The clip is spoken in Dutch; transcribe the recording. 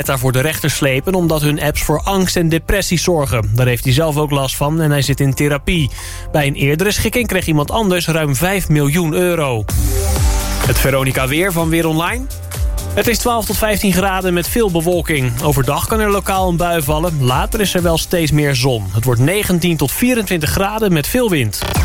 Meta voor de rechter slepen omdat hun apps voor angst en depressie zorgen. Daar heeft hij zelf ook last van en hij zit in therapie. Bij een eerdere schikking kreeg iemand anders ruim 5 miljoen euro. Het Veronica weer van Weer Online. Het is 12 tot 15 graden met veel bewolking. Overdag kan er lokaal een bui vallen. Later is er wel steeds meer zon. Het wordt 19 tot 24 graden met veel wind.